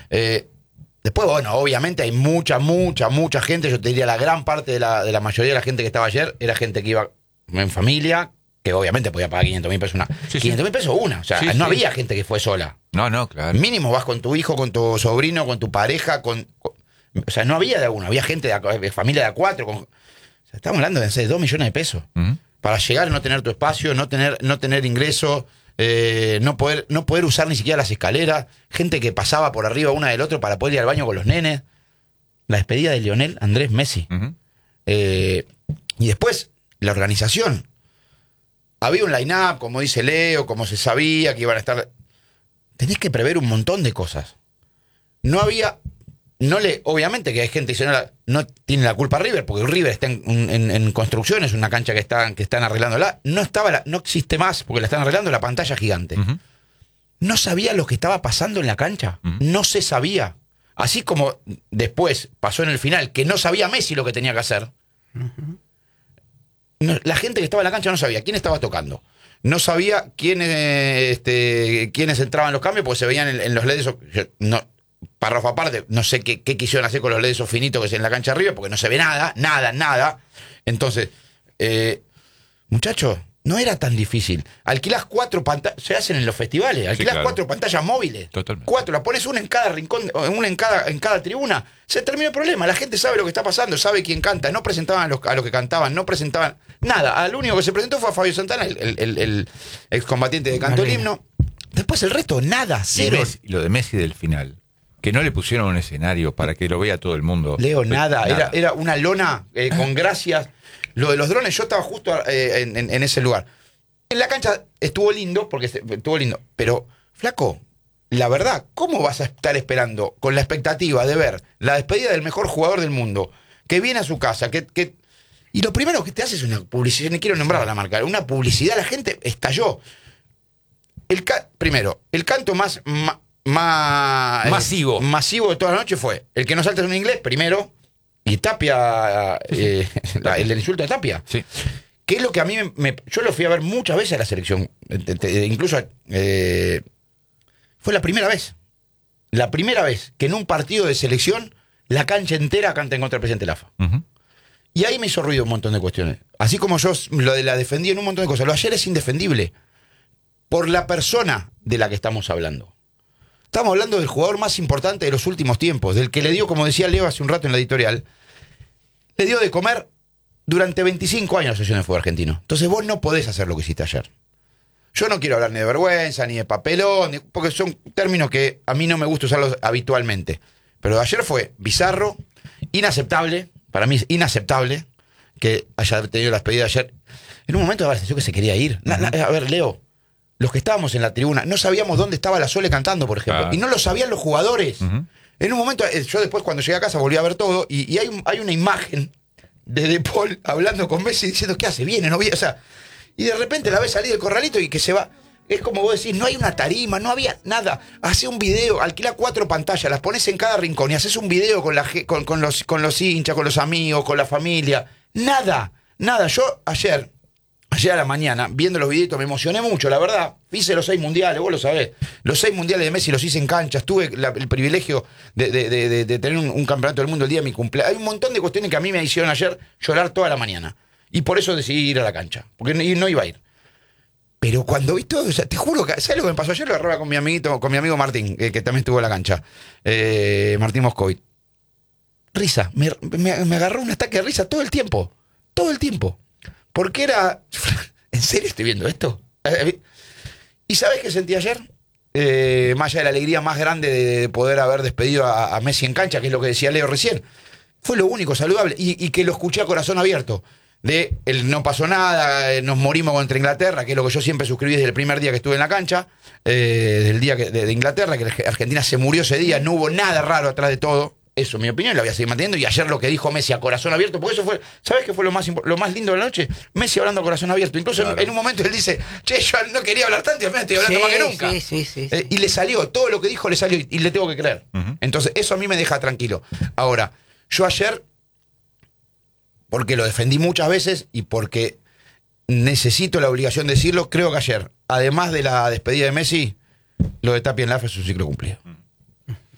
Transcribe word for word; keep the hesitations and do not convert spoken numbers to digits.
Eh, después, bueno, obviamente hay mucha, mucha, mucha gente, yo te diría la gran parte de la, de la mayoría de la gente que estaba ayer era gente que iba en familia, que obviamente podía pagar quinientos mil pesos una. Sí, quinientos mil pesos una, o sea, sí, no sí. había gente que fue sola. No, no, claro. Mínimo vas con tu hijo, con tu sobrino, con tu pareja, con, con o sea, no había de a uno, había gente de, a, de familia de a cuatro. Con, o sea, estamos hablando de no sé, dos millones de pesos. Uh-huh. Para llegar, no tener tu espacio, no tener, no tener ingreso, eh, no poder, no poder usar ni siquiera las escaleras, gente que pasaba por arriba una del otro para poder ir al baño con los nenes. La despedida de Lionel Andrés Messi. Uh-huh. Eh, y después, la organización. Había un line-up, como dice Leo, como se sabía que iban a estar. Tenés que prever un montón de cosas. No había. No le, obviamente que hay gente que dice, no, la, no tiene la culpa River, porque River está en, en, en construcción, es una cancha que están, que están arreglándola. No estaba la, no existe más, porque la están arreglando la pantalla gigante. Uh-huh. No sabía lo que estaba pasando en la cancha. Uh-huh. No se sabía. Así como después pasó en el final, que no sabía Messi lo que tenía que hacer. Uh-huh. No, la gente que estaba en la cancha no sabía quién estaba tocando. No sabía quiénes, este, quiénes entraban en los cambios, porque se veían en, en los L E Ds. No, párrafo aparte, no sé qué, qué quisieron hacer con los L E Ds esos finitos que es en la cancha arriba, porque no se ve nada, nada, nada. Entonces, eh, muchachos, no era tan difícil. Alquilás cuatro pantallas, se hacen en los festivales, alquilás sí, claro. cuatro pantallas móviles. Totalmente. Cuatro, la pones una en cada rincón, una en cada, en cada tribuna. Se terminó el problema, la gente sabe lo que está pasando, sabe quién canta, no presentaban a los, a los que cantaban, no presentaban nada. Al único que se presentó fue a Fabio Santana, el, el, el, el excombatiente de Canto el Himno. Después el resto, nada, cero. Y Messi, lo de Messi del final. Que no le pusieron un escenario para que lo vea todo el mundo. Leo, nada, nada. Era, era una lona eh, con gracias. Lo de los drones, yo estaba justo eh, en, en, en ese lugar. En la cancha estuvo lindo, porque estuvo lindo, pero, flaco, la verdad, ¿cómo vas a estar esperando con la expectativa de ver la despedida del mejor jugador del mundo, que viene a su casa, que... que y lo primero que te hace es una publicidad, no quiero nombrar a la marca, una publicidad, la gente estalló. El ca- primero, el canto más... Ma- Más, masivo. Eh, masivo de toda la noche fue el que no salta en inglés, primero, y Tapia, eh, la, el del insulto de Tapia. Sí. Que es lo que a mí me, me. Yo lo fui a ver muchas veces a la selección. Te, te, incluso. Eh, fue la primera vez. La primera vez que en un partido de selección la cancha entera canta en contra del presidente Lafa. Uh-huh. Y ahí me hizo ruido un montón de cuestiones. Así como yo lo de la defendí en un montón de cosas. Lo de ayer es indefendible. Por la persona de la que estamos hablando. Estamos hablando del jugador más importante de los últimos tiempos, del que le dio, como decía Leo hace un rato en la editorial, le dio de comer durante veinticinco años a la Asociación de Fútbol Argentino. Entonces vos no podés hacer lo que hiciste ayer. Yo no quiero hablar ni de vergüenza, ni de papelón, ni, porque son términos que a mí no me gusta usarlos habitualmente. Pero ayer fue bizarro, inaceptable, para mí es inaceptable que haya tenido la despedida ayer. En un momento me pareció que se quería ir. Na, na, a ver, Leo. Los que estábamos en la tribuna, no sabíamos dónde estaba la Sole cantando, por ejemplo. Ah. Y no lo sabían los jugadores. Uh-huh. En un momento, yo después cuando llegué a casa volví a ver todo, y, y hay, un, hay una imagen de De Paul hablando con Messi diciendo, ¿qué hace? Viene, no viene. O sea, y de repente la ves salir del corralito y que se va. Es como vos decís, no hay una tarima, no había nada. Hace un video, alquila cuatro pantallas, las pones en cada rincón y haces un video con, la, con, con, los, con los hinchas, con los amigos, con la familia. Nada, nada. Yo ayer... Ayer a la mañana, viendo los videitos, me emocioné mucho, la verdad. Hice los seis mundiales, vos lo sabés. Los seis mundiales de Messi los hice en canchas. Tuve la, el privilegio de, de, de, de, de tener un, un campeonato del mundo el día de mi cumpleaños. Hay un montón de cuestiones que a mí me hicieron ayer llorar toda la mañana. Y por eso decidí ir a la cancha. Porque no, no iba a ir. Pero cuando vi todo, o sea, te juro que, ¿sabes lo que me pasó ayer? Lo agarraba con mi amiguito, con mi amigo Martín, que, que también estuvo en la cancha. Eh, Martín Moscovit. Risa. Me, me, me agarró un ataque de risa todo el tiempo. Todo el tiempo. Porque era... ¿En serio estoy viendo esto? ¿Y sabes qué sentí ayer? Eh, más allá de la alegría más grande de poder haber despedido a, a Messi en cancha, que es lo que decía Leo recién. Fue lo único saludable. Y, y que lo escuché a corazón abierto. De el no pasó nada, nos morimos contra Inglaterra, que es lo que yo siempre suscribí desde el primer día que estuve en la cancha, eh, del día que, de, de Inglaterra, que Argentina se murió ese día, no hubo nada raro atrás de todo. Eso, en mi opinión, la voy a seguir manteniendo. Y ayer lo que dijo Messi a corazón abierto, porque eso fue, ¿sabes qué fue lo más, lo más lindo de la noche? Messi hablando a corazón abierto. Incluso claro. en, en un momento él dice, che, yo no quería hablar tanto y al final estoy hablando sí, más que nunca. Sí, sí, sí, eh, sí. Y le salió, todo lo que dijo le salió y, y le tengo que creer. Uh-huh. Entonces, eso a mí me deja tranquilo. Ahora, yo ayer, porque lo defendí muchas veces y porque necesito la obligación de decirlo, creo que ayer, además de la despedida de Messi, lo de Tapia en Lafa es un ciclo cumplido. Uh-huh.